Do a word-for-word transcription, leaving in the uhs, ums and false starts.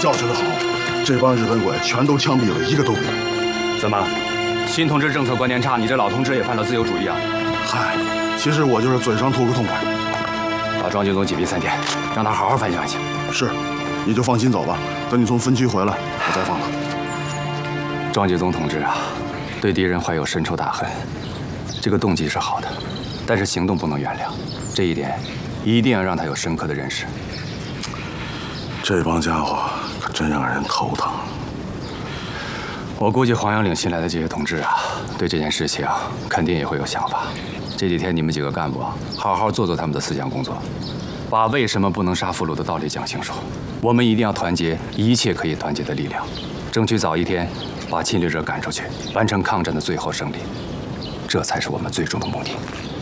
教训得好，这帮日本鬼全都枪毙了，一个都别。 怎么，新同志政策观念差，你这老同志也犯了自由主义啊？ 嗨，其实我就是嘴上图个痛快。 把庄敬总紧闭三天，让他好好反省反省。 是，你就放心走吧。等你从分区回来，我再放他。 庄敬宗同志啊，对敌人怀有深仇大恨，这个动机是好的，但是行动不能原谅，这一点一定要让他有深刻的认识。 这帮家伙可真让人头疼。 我估计黄杨岭新来的这些同志啊，对这件事情肯定也会有想法。这几天你们几个干部啊，好好做做他们的思想工作，把为什么不能杀俘虏的道理讲清楚。我们一定要团结一切可以团结的力量，争取早一天把侵略者赶出去，完成抗战的最后胜利。这才是我们最终的目的。